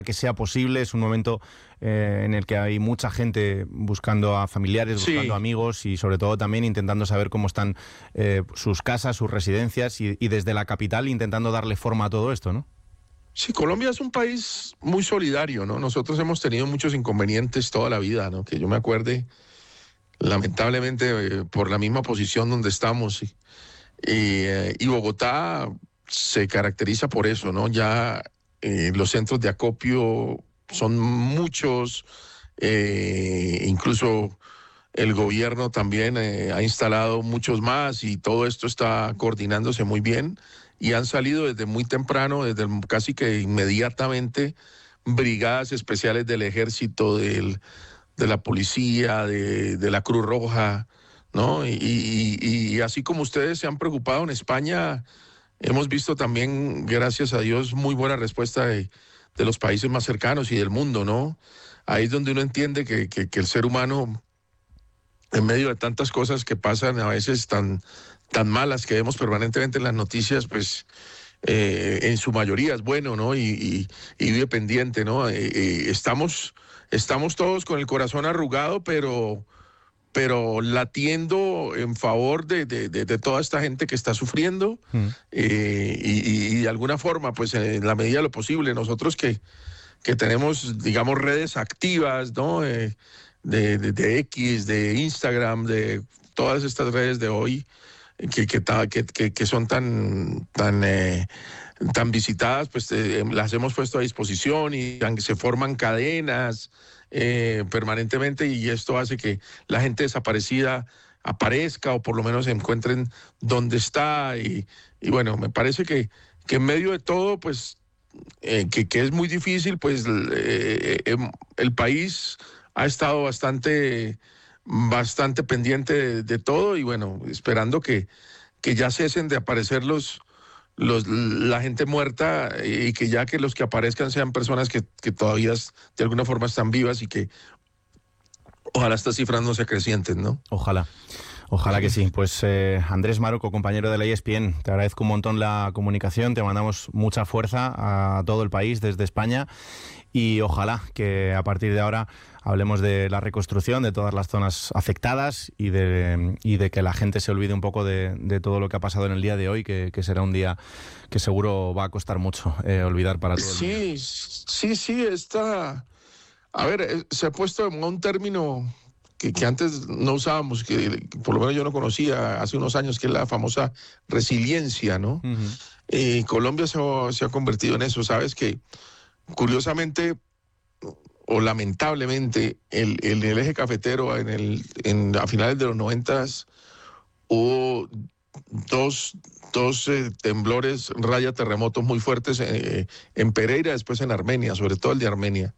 que sea posible. Es un momento en el que hay mucha gente buscando a familiares, buscando amigos y sobre todo también intentando saber cómo están sus casas, sus residencias y desde la capital intentando darle forma a todo esto, ¿no? Sí, Colombia es un país muy solidario, ¿no? Nosotros hemos tenido muchos inconvenientes toda la vida, ¿no? Que yo me acuerde, lamentablemente, por la misma posición donde estamos. Y Bogotá se caracteriza por eso, ¿no? Ya los centros de acopio son muchos, incluso el gobierno también ha instalado muchos más y todo esto está coordinándose muy bien y han salido desde muy temprano, casi que inmediatamente, brigadas especiales del ejército, de la policía, de la Cruz Roja, ¿no? Y así como ustedes se han preocupado en España, hemos visto también, gracias a Dios, muy buena respuesta de los países más cercanos y del mundo, ¿no? Ahí es donde uno entiende que el ser humano, en medio de tantas cosas que pasan, a veces tan malas que vemos permanentemente en las noticias, pues en su mayoría es bueno, ¿no? Y vive pendiente, ¿no? Estamos todos con el corazón arrugado, pero latiendo en favor de toda esta gente que está sufriendo y de alguna forma, pues en la medida de lo posible, nosotros que tenemos, digamos, redes activas, ¿no? De X, de Instagram, de todas estas redes de hoy que son tan visitadas, pues las hemos puesto a disposición y se forman cadenas permanentemente y esto hace que la gente desaparecida aparezca o por lo menos se encuentren donde está y bueno, me parece que en medio de todo, pues que es muy difícil, pues el país ha estado bastante pendiente de todo y bueno, esperando que ya cesen de aparecer la gente muerta y que ya que los que aparezcan sean personas que todavía de alguna forma están vivas y que ojalá estas cifras no se acrecienten, ¿no? Ojalá que sí. Pues Andrés Maroco, compañero de la ESPN, te agradezco un montón la comunicación, te mandamos mucha fuerza a todo el país desde España y ojalá que a partir de ahora hablemos de la reconstrucción de todas las zonas afectadas y de que la gente se olvide un poco de todo lo que ha pasado en el día de hoy, que será un día que seguro va a costar mucho olvidar para todo el mundo. Sí, está... A ver, se ha puesto en un término que antes no usábamos, que por lo menos yo no conocía hace unos años, que es la famosa resiliencia, ¿no? Colombia se ha convertido en eso, ¿sabes? Que curiosamente o lamentablemente el eje cafetero a finales de los 90s hubo dos temblores, terremotos muy fuertes en Pereira, después en Armenia, sobre todo el de Armenia.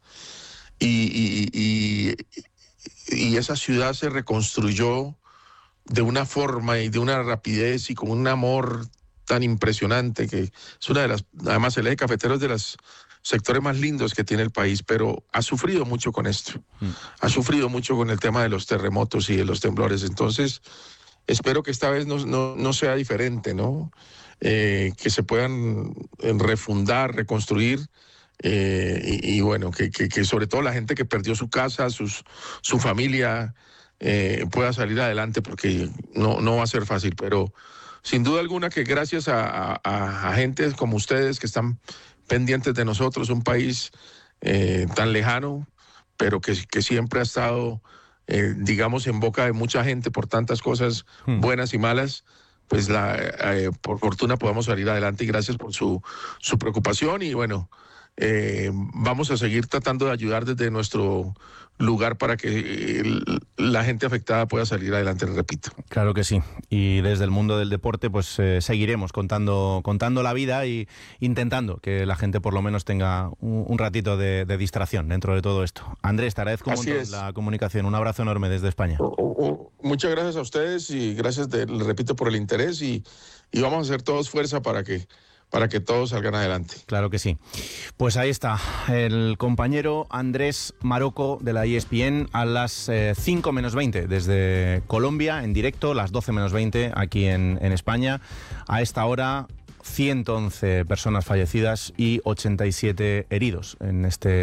Y esa ciudad se reconstruyó de una forma y de una rapidez y con un amor tan impresionante, que es una de las, además el eje cafetero es de los sectores más lindos que tiene el país, pero ha sufrido mucho con esto, ha sufrido mucho con el tema de los terremotos y de los temblores. Entonces espero que esta vez no sea diferente, ¿no? Que se puedan refundar, reconstruir. Y bueno, que sobre todo la gente que perdió su casa, su familia, pueda salir adelante, porque no va a ser fácil, pero sin duda alguna que gracias a gente como ustedes que están pendientes de nosotros, un país tan lejano, pero que siempre ha estado, digamos, en boca de mucha gente por tantas cosas buenas y malas, pues por fortuna podamos salir adelante y gracias por su preocupación y bueno, vamos a seguir tratando de ayudar desde nuestro lugar para que la gente afectada pueda salir adelante, repito. Claro que sí, y desde el mundo del deporte pues seguiremos contando la vida y intentando que la gente por lo menos tenga un ratito de distracción dentro de todo esto. Andrés, te agradezco un montón la comunicación, un abrazo enorme desde España. Muchas gracias a ustedes y gracias, repito, por el interés y vamos a hacer todos fuerza para que todos salgan adelante. Claro que sí. Pues ahí está, el compañero Andrés Maroco de la ESPN a las 5 menos 20 desde Colombia, en directo, las 12 menos 20 aquí en España. A esta hora, 111 personas fallecidas y 87 heridos en este